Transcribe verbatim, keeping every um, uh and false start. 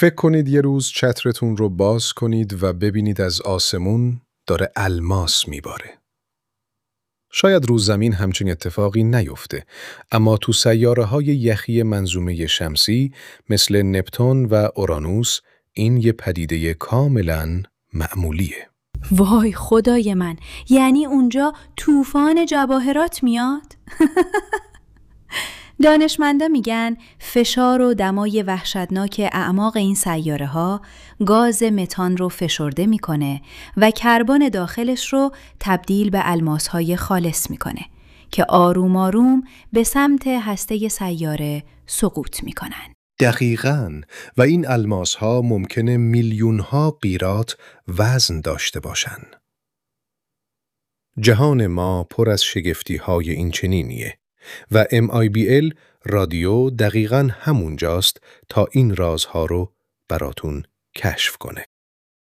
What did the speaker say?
فکر کنید یه روز چترتون رو باز کنید و ببینید از آسمون داره الماس میباره. شاید رو زمین همچین اتفاقی نیفته، اما تو سیاره‌های یخی منظومه شمسی مثل نپتون و اورانوس این یه پدیده کاملاً معمولیه. وای خدای من، یعنی اونجا طوفان جواهرات میاد؟ دانشمندا میگن فشار و دمای وحشتناک اعماق این سیاره ها گاز متان رو فشرده میکنه و کربن داخلش رو تبدیل به الماس های خالص میکنه که آروم آروم به سمت هسته سیاره سقوط میکنن. دقیقاً، و این الماس ها ممکنه میلیون ها قیراط وزن داشته باشن. جهان ما پر از شگفتی های این چنینیه و ام آی بی ال رادیو دقیقاً همونجاست تا این رازها رو براتون کشف کنه.